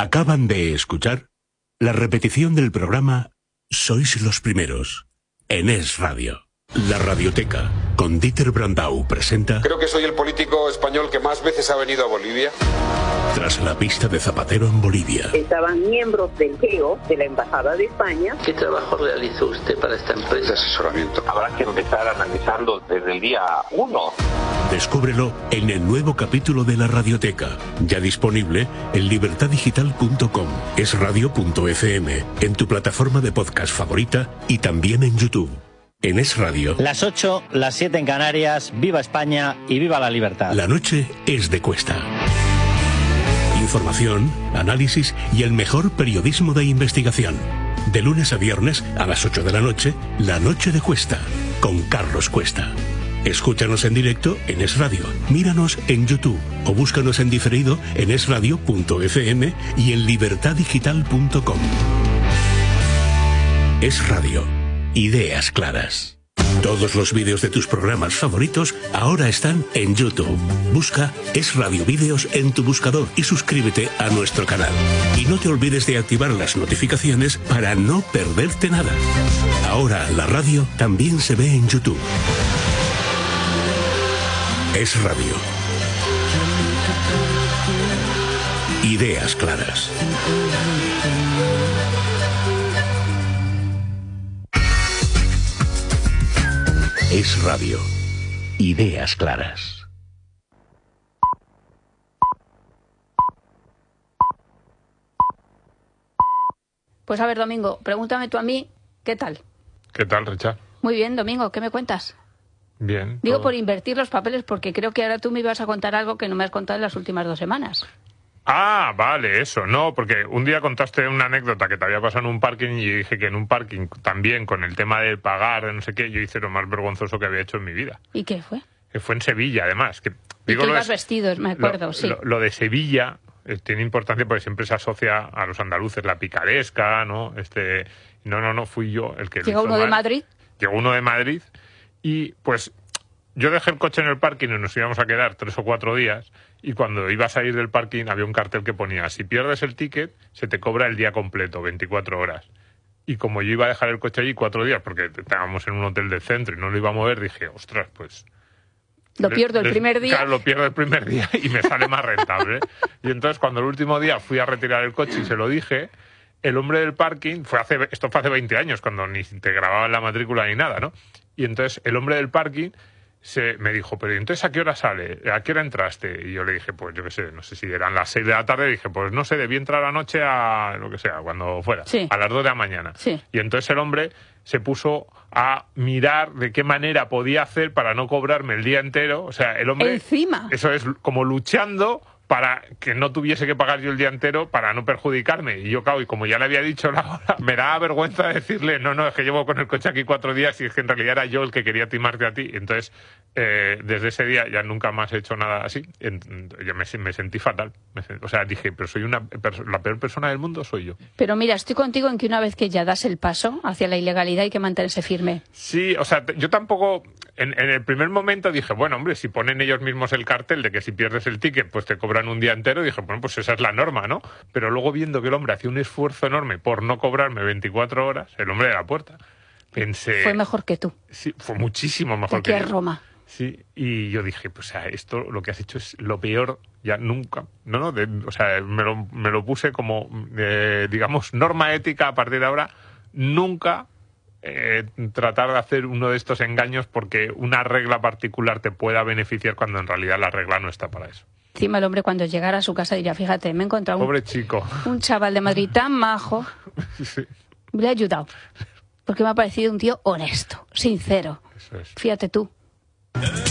Acaban de escuchar la repetición del programa Sois los Primeros en Es Radio. La Radioteca, con Dieter Brandau, presenta... Creo que soy el político español que más veces ha venido a Bolivia. Tras la pista de Zapatero en Bolivia. Estaban miembros del GEO, de la Embajada de España. ¿Qué trabajo realizó usted para esta empresa? De asesoramiento. Habrá que empezar analizando desde el día 1. Descúbrelo en el nuevo capítulo de La Radioteca, ya disponible en libertadigital.com, esradio.fm, en tu plataforma de podcast favorita y también en YouTube. En Es Radio. Las 8, las 7 en Canarias, viva España y viva la libertad. La noche es de Cuesta. Información, análisis y el mejor periodismo de investigación. De lunes a viernes a las 8 de la noche, La Noche de Cuesta, con Carlos Cuesta. Escúchanos en directo en Es Radio, míranos en YouTube o búscanos en diferido en esradio.fm y en libertadigital.com. Es Radio. Ideas claras. Todos los vídeos de tus programas favoritos ahora están en YouTube. Busca Es Radio Vídeos en tu buscador y suscríbete a nuestro canal. Y no te olvides de activar las notificaciones para no perderte nada. Ahora la radio también se ve en YouTube. Es Radio. Ideas claras. Es Radio. Ideas claras. Pues a ver, Domingo, pregúntame tú a mí, ¿qué tal? ¿Qué tal, Richard? Muy bien, Domingo, ¿qué me cuentas? Bien. Digo todo. por invertir los papeles, porque creo que ahora tú me ibas a contar algo que no me has contado en las últimas 2 semanas. Ah, vale, eso. No, porque un día contaste una anécdota que te había pasado en un parking y yo dije que en un parking también, con el tema de pagar, de no sé qué, yo hice lo más vergonzoso que había hecho en mi vida. ¿Y qué fue? Que fue en Sevilla, además. Que, y digo, que ibas vestidos, me acuerdo, sí. Lo de Sevilla tiene importancia porque siempre se asocia a los andaluces, la picaresca, ¿no? No, fui yo el que... ¿Llegó uno de Madrid? Llegó uno de Madrid y, pues... Yo dejé el coche en el parking y nos íbamos a quedar 3 o 4 días y cuando iba a salir del parking había un cartel que ponía: si pierdes el ticket, se te cobra el día completo, 24 horas. Y como yo iba a dejar el coche allí 4 días porque estábamos en un hotel del centro y no lo iba a mover, dije, ostras, pues... Lo pierdo el primer día. Claro, lo pierdo el primer día y me sale más rentable. Y entonces cuando el último día fui a retirar el coche y se lo dije, el hombre del parking, esto fue hace 20 años, cuando ni te grababan la matrícula ni nada, ¿no? Y entonces el hombre del parking... me dijo, pero entonces ¿a qué hora sale? ¿A qué hora entraste? Y yo le dije, pues yo qué sé, no sé si eran las 6 de la tarde. Dije, pues no sé, debí entrar anoche a lo que sea, cuando fuera, sí, a las 2 de la mañana. Sí. Y entonces el hombre se puso a mirar de qué manera podía hacer para no cobrarme el día entero. O sea, el hombre... Encima. Eso es como luchando para que no tuviese que pagar yo el día entero para no perjudicarme. Y yo, claro, y como ya le había dicho la hora, me daba vergüenza decirle, no, es que llevo con el coche aquí 4 días y es que en realidad era yo el que quería timarte a ti. Entonces, desde ese día ya nunca más he hecho nada así. Yo me sentí fatal. O sea, dije, pero soy la peor persona del mundo, soy yo. Pero mira, estoy contigo en que una vez que ya das el paso hacia la ilegalidad hay que mantenerse firme. Sí, o sea, yo tampoco... En el primer momento dije, bueno, hombre, si ponen ellos mismos el cartel de que si pierdes el ticket, pues te cobran un día entero, dije, bueno, pues esa es la norma, ¿no? Pero luego viendo que el hombre hacía un esfuerzo enorme por no cobrarme 24 horas, el hombre de la puerta, pensé... Fue mejor que tú. Sí, fue muchísimo mejor que yo. Aquí a Roma. Sí, y yo dije, pues o sea, esto lo que has hecho es lo peor, ya nunca. O sea, me lo puse como, digamos, norma ética a partir de ahora, nunca... tratar de hacer uno de estos engaños porque una regla particular te pueda beneficiar cuando en realidad la regla no está para eso. Encima el hombre cuando llegara a su casa diría, fíjate, me he encontrado Pobre chico. Un chaval de Madrid tan majo. Sí. Me ha ayudado. Porque me ha parecido un tío honesto, sincero. Eso es. Fíjate tú.